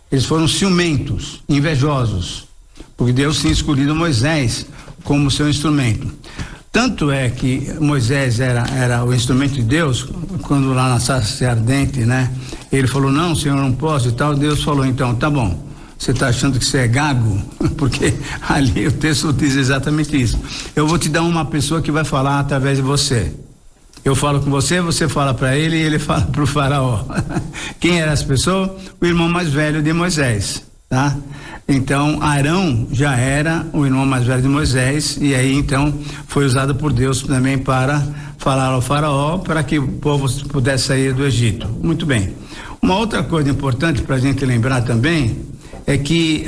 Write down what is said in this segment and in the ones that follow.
Eles foram ciumentos, invejosos, porque Deus tinha escolhido Moisés como seu instrumento. Tanto é que Moisés era o instrumento de Deus, quando lá na sarça ardente, né? Ele falou, não, Senhor, não posso e tal. Deus falou, então, tá bom, você está achando que você é gago? Porque ali o texto diz exatamente isso. Eu vou te dar uma pessoa que vai falar através de você. Eu falo com você, você fala para ele e ele fala para o faraó. Quem era essa pessoa? O irmão mais velho de Moisés, tá? Então, Arão já era o irmão mais velho de Moisés, e aí então foi usado por Deus também para falar ao faraó, para que o povo pudesse sair do Egito. Muito bem. Uma outra coisa importante para a gente lembrar também é que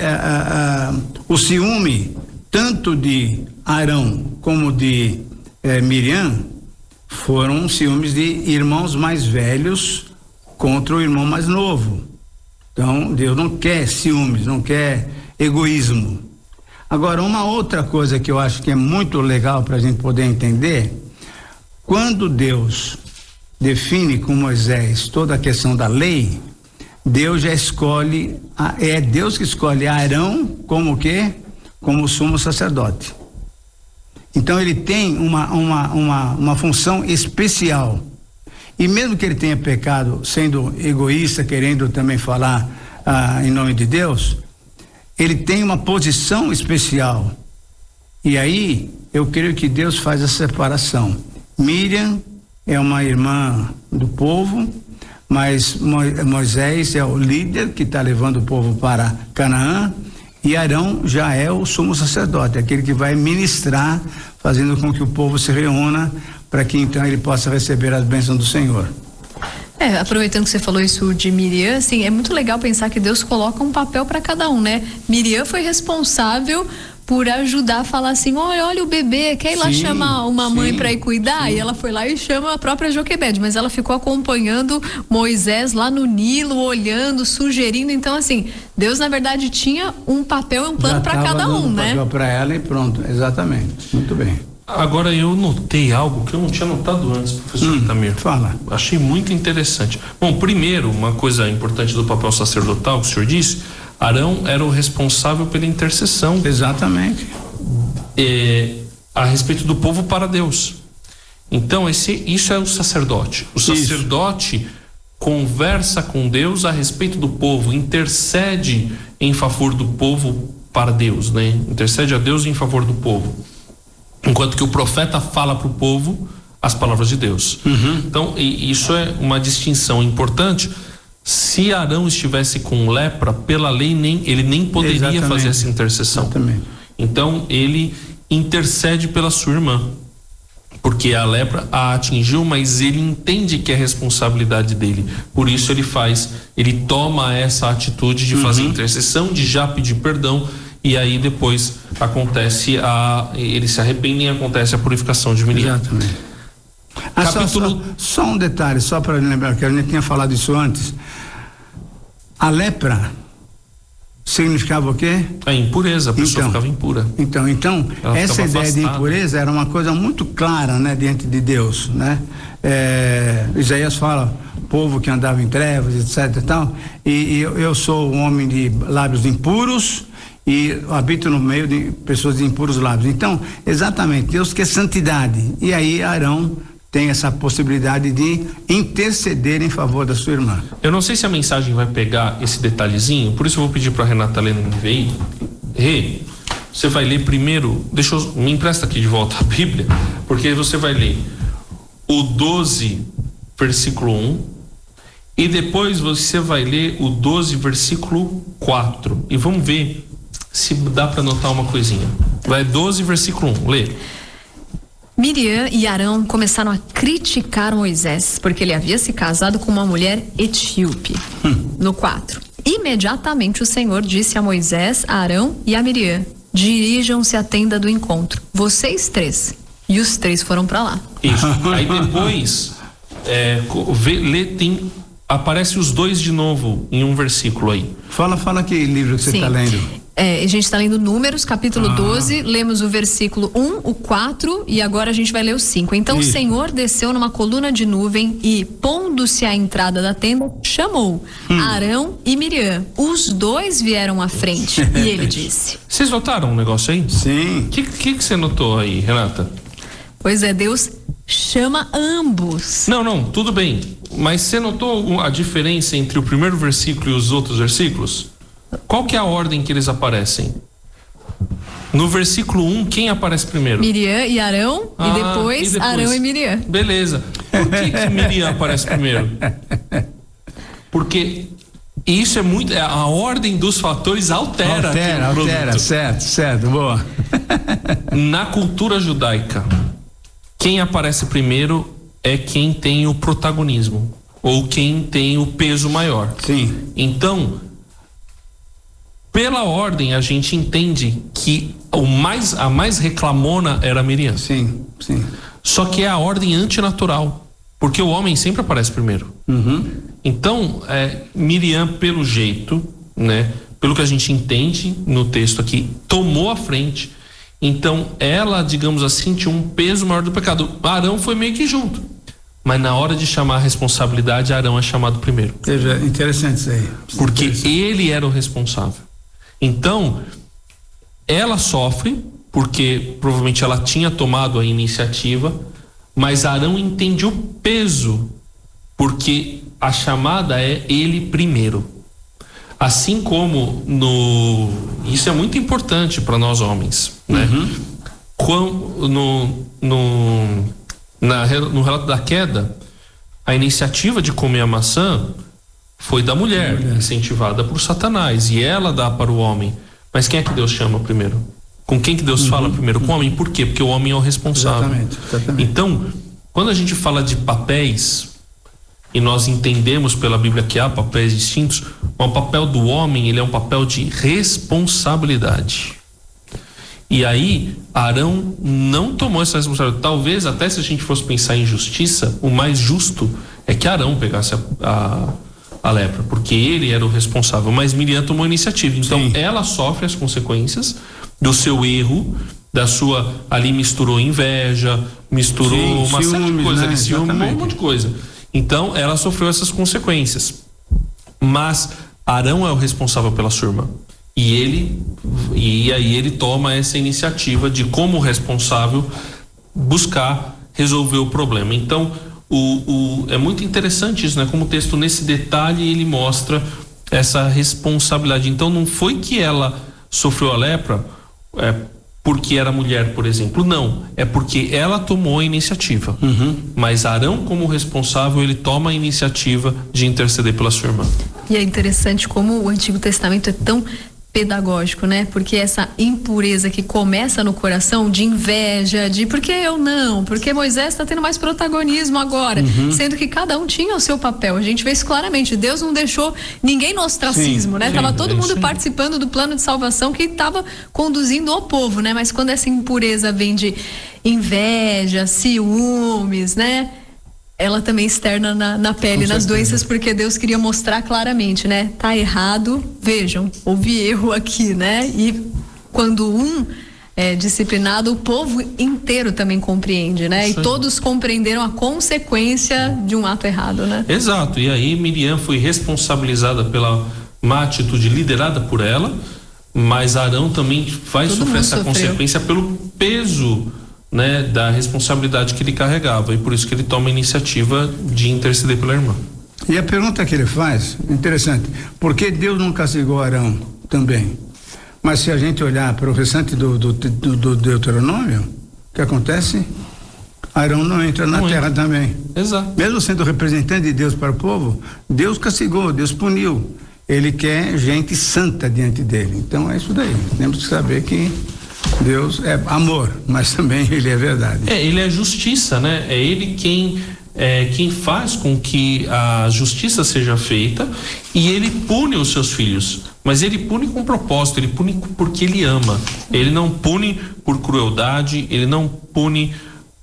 o ciúme, tanto de Arão como de Miriam, foram ciúmes de irmãos mais velhos contra o irmão mais novo. Então, Deus não quer ciúmes, não quer egoísmo. Agora, uma outra coisa que eu acho que é muito legal para a gente poder entender, quando Deus define com Moisés toda a questão da lei, Deus já escolhe, é Deus que escolhe Arão como o quê? Como sumo sacerdote. Então ele tem uma função especial. E mesmo que ele tenha pecado, sendo egoísta, querendo também falar em nome de Deus, ele tem uma posição especial. E aí, eu creio que Deus faz a separação. Miriam é uma irmã do povo, mas Moisés é o líder que está levando o povo para Canaã, e Arão já é o sumo sacerdote, aquele que vai ministrar, fazendo com que o povo se reúna, para que então ele possa receber as bênçãos do Senhor. Aproveitando que você falou isso de Miriam, assim, é muito legal pensar que Deus coloca um papel para cada um, né? Miriam foi responsável por ajudar a falar assim, olha o bebê, quer ir lá chamar uma mãe para ir cuidar? E ela foi lá e chama a própria Joquebede, mas ela ficou acompanhando Moisés lá no Nilo, olhando, sugerindo. Então, assim, Deus na verdade tinha um papel e um plano para cada um, né? Papel para ela e pronto, exatamente. Muito bem. Agora eu notei algo que eu não tinha notado antes, professor Itamir. Fala. Achei muito interessante. Bom, primeiro, uma coisa importante do papel sacerdotal que o senhor disse, Arão era o responsável pela intercessão. Exatamente. A respeito do povo para Deus. Então, isso é o sacerdote. O sacerdote conversa com Deus a respeito do povo, intercede em favor do povo para Deus, né? Intercede a Deus em favor do povo. Enquanto que o profeta fala para o povo as palavras de Deus. Então, isso é uma distinção importante. Se Arão estivesse com lepra, pela lei ele nem poderia fazer essa intercessão. Exatamente. Então, ele intercede pela sua irmã, porque a lepra a atingiu, mas ele entende que é responsabilidade dele. Por isso ele toma essa atitude de fazer intercessão, de já pedir perdão. E aí depois eles se arrependem e acontece a purificação de Miriam. Exatamente. Só um detalhe, só para lembrar, que a gente tinha falado isso antes. A lepra significava o quê? A impureza, a pessoa ficava impura. Então essa ideia de impureza era uma coisa muito clara, né, diante de Deus, né? Isaías fala, povo que andava em trevas, etc e tal, e eu sou um homem de lábios impuros, e habito no meio de pessoas de impuros lábios. Então, exatamente, Deus quer santidade. E aí Arão tem essa possibilidade de interceder em favor da sua irmã. Eu não sei se a mensagem vai pegar esse detalhezinho, por isso eu vou pedir para a Renata ler no NVI. Rê, você vai ler primeiro, me empresta aqui de volta a Bíblia, porque você vai ler o 12, versículo 1, e depois você vai ler o 12, versículo 4. E vamos ver se dá para notar uma coisinha. Vai 12, versículo 1, lê. Miriam e Arão começaram a criticar Moisés, porque ele havia se casado com uma mulher etíope. No 4. Imediatamente o Senhor disse a Moisés, a Arão e a Miriam: dirijam-se à tenda do encontro, vocês 3. E os 3 foram para lá. Isso. Aí depois, aparece os 2 de novo em um versículo aí. Fala que livro que você está lendo. A gente está lendo Números, capítulo 12, lemos o versículo 1, o 4 e agora a gente vai ler o 5. Então o Senhor desceu numa coluna de nuvem e, pondo-se à entrada da tenda, chamou Arão e Miriam. Os dois vieram à frente e ele disse... Vocês notaram um negócio aí? Sim. O que você notou aí, Renata? Pois é, Deus chama ambos. Não, tudo bem. Mas você notou a diferença entre o primeiro versículo e os outros versículos? Qual que é a ordem que eles aparecem? No versículo 1, quem aparece primeiro? Miriam e Arão, e depois Arão e Miriam. Beleza. Por que Miriam aparece primeiro? Porque isso é muito... A ordem dos fatores altera certo, boa. Na cultura judaica, quem aparece primeiro é quem tem o protagonismo, ou quem tem o peso maior. Sim. Então... Pela ordem, a gente entende que a mais reclamona era Miriam. Sim. Só que é a ordem antinatural, porque o homem sempre aparece primeiro. Então, Miriam, pelo jeito, né, pelo que a gente entende no texto aqui, tomou a frente. Então, ela, digamos assim, tinha um peso maior do pecado. Arão foi meio que junto. Mas na hora de chamar a responsabilidade, Arão é chamado primeiro. Interessante isso aí. Porque ele era o responsável. Então, ela sofre, porque provavelmente ela tinha tomado a iniciativa, mas Arão entende o peso, porque a chamada é ele primeiro. Assim como isso é muito importante para nós homens, né? No relato da queda, a iniciativa de comer a maçã foi da mulher, incentivada por Satanás, e ela dá para o homem. Mas quem é que Deus chama primeiro? Com quem que Deus fala primeiro? Com o homem. Por quê? Porque o homem é o responsável. Exatamente. Então, quando a gente fala de papéis, e nós entendemos pela Bíblia que há papéis distintos, o papel do homem, ele é um papel de responsabilidade. E aí, Arão não tomou essa responsabilidade. Talvez, até se a gente fosse pensar em justiça, o mais justo é que Arão pegasse a lepra, porque ele era o responsável, mas Miriam tomou a iniciativa. Então ela sofre as consequências do seu erro, da sua... Ali misturou inveja, misturou uma série de coisas, ciúme, um monte de coisa. Então ela sofreu essas consequências. Mas Arão é o responsável pela sua irmã. E aí ele toma essa iniciativa de, como responsável, buscar resolver o problema. Então é muito interessante isso, né? Como o texto, nesse detalhe, ele mostra essa responsabilidade. Então não foi que ela sofreu a lepra porque era mulher, por exemplo. Não, é porque ela tomou a iniciativa. Mas Arão, como responsável, ele toma a iniciativa de interceder pela sua irmã. E é interessante como o Antigo Testamento é tão pedagógico, né? Porque essa impureza que começa no coração, de inveja, de por que eu não? Porque Moisés está tendo mais protagonismo agora, sendo que cada um tinha o seu papel. A gente vê isso claramente. Deus não deixou ninguém no ostracismo, né? Tava todo mundo participando do plano de salvação que estava conduzindo o povo, né? Mas quando essa impureza vem de inveja, ciúmes, né? Ela também externa na pele, nas doenças, porque Deus queria mostrar claramente, né? Tá errado, vejam, houve erro aqui, né? E quando um é disciplinado, o povo inteiro também compreende, né? E todos compreenderam a consequência de um ato errado, né? Exato, e aí Miriam foi responsabilizada pela má atitude liderada por ela, mas Arão também vai sofrer essa consequência pelo peso, né, da responsabilidade que ele carregava, e por isso que ele toma a iniciativa de interceder pela irmã. E a pergunta que ele faz, interessante, por que Deus não castigou Arão também? Mas se a gente olhar para o restante do Deuteronômio, o que acontece? Arão não entra na terra também. Exato. Mesmo sendo representante de Deus para o povo, Deus castigou, Deus puniu. Ele quer gente santa diante dele. Então é isso daí. Temos que saber que Deus é amor, mas também ele é verdade. Ele é justiça, né? É ele quem faz com que a justiça seja feita, e ele pune os seus filhos, mas ele pune com propósito, ele pune porque ele ama. Ele não pune por crueldade, ele não pune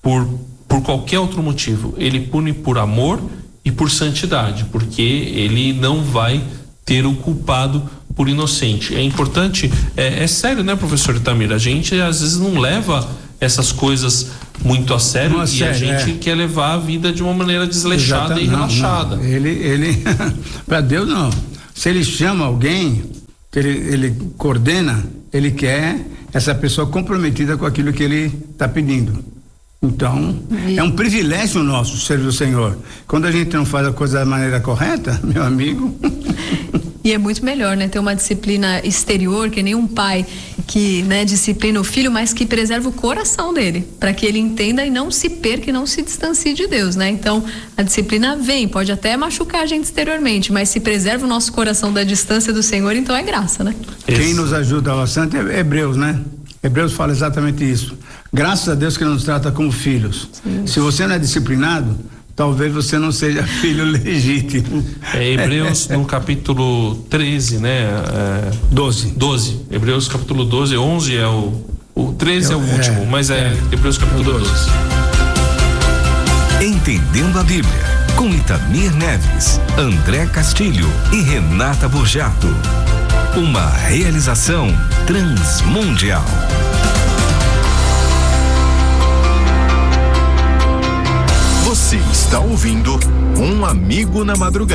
por qualquer outro motivo. Ele pune por amor e por santidade, porque ele não vai ter o culpado por inocente. É importante, é sério, né, professor Itamir? A gente às vezes não leva essas coisas muito a sério, a gente quer levar a vida de uma maneira desleixada e relaxada. Não. Ele para Deus não. Se ele chama alguém, que ele coordena, ele quer essa pessoa comprometida com aquilo que ele está pedindo. Então, é um privilégio nosso servir o Senhor. Quando a gente não faz a coisa da maneira correta, meu amigo. E é muito melhor, né? Ter uma disciplina exterior, que nem um pai que, né, disciplina o filho, mas que preserva o coração dele, para que ele entenda e não se perca e não se distancie de Deus, né? Então, a disciplina vem, pode até machucar a gente exteriormente, mas se preserva o nosso coração da distância do Senhor, então é graça, né? Quem nos ajuda bastante é Hebreus, né? Hebreus fala exatamente isso. Graças a Deus que ele nos trata como filhos. Sim. Se você não é disciplinado, talvez você não seja filho legítimo. Hebreus no capítulo 13, né? 12. Hebreus capítulo 12, 11 é o 13 é o último, mas Hebreus capítulo 12. Entendendo a Bíblia, com Itamir Neves, André Castilho e Renata Borjato. Uma realização Transmundial. Você está ouvindo Um Amigo na Madrugada.